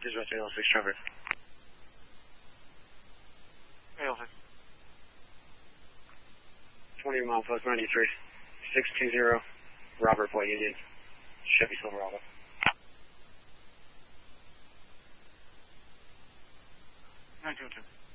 Digital 306 traffic. 306. 20 mile post 93. 620 Robert Boy Indian. Chevy Silverado. 922.